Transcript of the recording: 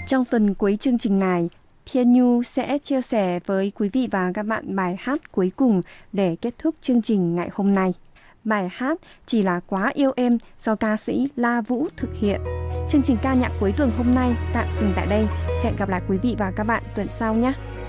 Trong phần cuối chương trình này, Thiên Nhu sẽ chia sẻ với quý vị và các bạn bài hát cuối cùng để kết thúc chương trình ngày hôm nay. Bài hát Chỉ là quá yêu em do ca sĩ La Vũ thực hiện. Chương trình ca nhạc cuối tuần hôm nay tạm dừng tại đây. Hẹn gặp lại quý vị và các bạn tuần sau nhé.